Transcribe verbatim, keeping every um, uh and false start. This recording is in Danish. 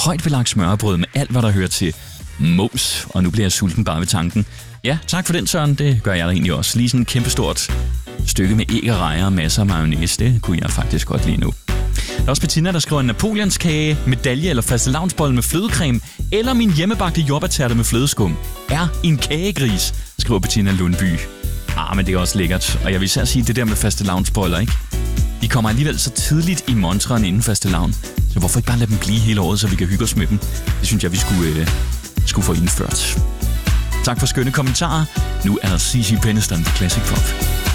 højt belagt smørrebrød med alt, hvad der hører til. Mos, og nu bliver jeg sulten bare ved tanken. Ja, tak for den, Søren. Det gør jeg da egentlig også. Lige sådan et kæmpestort stykke med æg og rejer og masser af mayonnaise. Det kunne jeg faktisk godt lide nu. Der er også Bettina, der skriver en napoleonskage, medalje eller fastelavnsbolle med flødecreme, eller min hjemmebagte jordbærtærte med flødeskum. Er en kagegris, skriver Bettina Lundby. Ah, men det er også lækkert. Og jeg vil især sige det der med fastelavnsboller, ikke? De kommer alligevel så tidligt i montren inden fastelavn. Så hvorfor ikke bare lade dem blive hele året, så vi kan hygge os med dem? Det synes jeg, vi skulle, øh, skulle få indført. Tak for skønne kommentarer. Nu er der C C Peniston Classic Pop.